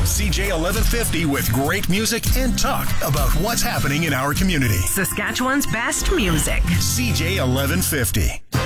up CJ 1150 with great music and talk about what's happening in our community. Saskatchewan's best music. CJ 1150.